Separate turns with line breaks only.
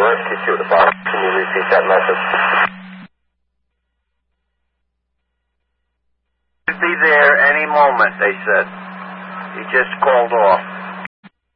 SQ2 at the bottom. Can you repeat that message?
Should be there any moment, they said. He just called off.